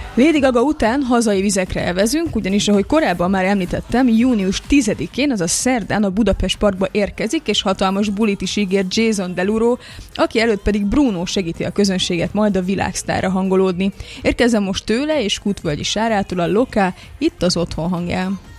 Lady Gaga után hazai vizekre elvezünk, ugyanis ahogy korábban már említettem, június 10-én, azaz szerdán a Budapest Parkba érkezik, és hatalmas bulit is ígér Jason Derulo, aki előtt pedig Bruno segíti a közönséget majd a világsztárra hangolódni. Érkezem most tőle és Kutvölgyi Sárától a Loka, itt az Otthon hangján.